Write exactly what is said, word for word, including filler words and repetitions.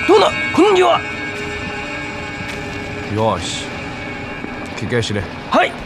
殿、この儀は。 よし、着替えしれ。 はい。